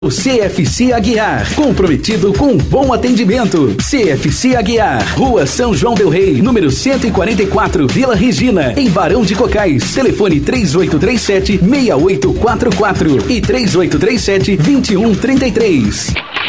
O CFC Aguiar, comprometido com bom atendimento. CFC Aguiar, Rua São João del Rei, número 144, Vila Regina, em Barão de Cocais. Telefone 3837-6844 e 3837-2133.